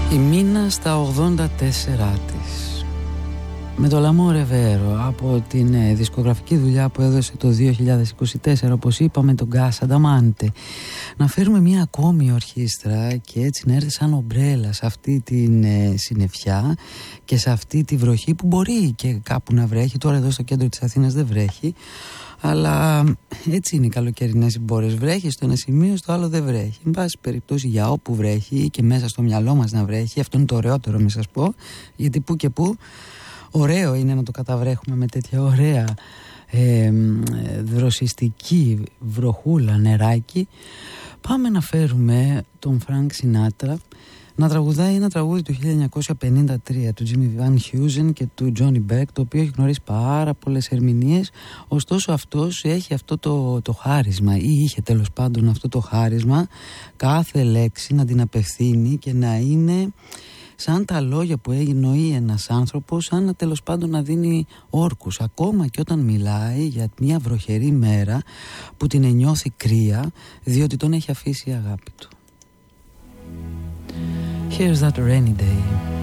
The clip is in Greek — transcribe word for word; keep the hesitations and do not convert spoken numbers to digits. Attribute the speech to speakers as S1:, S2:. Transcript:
S1: Η Μίνα στα ογδόντα τέσσερα της, με το L'Amore Vero, από την ε, δισκογραφική δουλειά που έδωσε το δύο χιλιάδες είκοσι τέσσερα, όπως είπαμε, τον Gas Adamante. Να φέρουμε μια ακόμη ορχήστρα και έτσι να έρθει σαν ομπρέλα σε αυτή την ε, συννεφιά και σε αυτή τη βροχή που μπορεί και κάπου να βρέχει. Τώρα εδώ στο κέντρο της Αθήνας δεν βρέχει, αλλά έτσι είναι οι καλοκαιρινές συμπόρες. Βρέχει στο ένα σημείο, στο άλλο δεν βρέχει. Εν πάση περιπτώσει, για όπου βρέχει και μέσα στο μυαλό μας να βρέχει, αυτό είναι το ωραιότερο, μην σας πω, γιατί που και που ωραίο είναι να το καταβρέχουμε με τέτοια ωραία ε, δροσιστική βροχούλα, νεράκι. Πάμε να φέρουμε τον Frank Sinatra να τραγουδάει ένα τραγούδι του χίλια εννιακόσια πενήντα τρία του Jimmy Van Heusen και του Johnny Beck, το οποίο έχει γνωρίσει πάρα πολλές ερμηνείες. Ωστόσο αυτός έχει αυτό το, το χάρισμα, ή είχε τέλος πάντων αυτό το χάρισμα, κάθε λέξη να την απευθύνει και να είναι σαν τα λόγια που εννοεί ένας άνθρωπος, σαν να τέλος πάντων να δίνει όρκους, ακόμα και όταν μιλάει για μια βροχερή μέρα που την ενιώθει κρύα, διότι τον έχει αφήσει η αγάπη του. Here's that rainy day.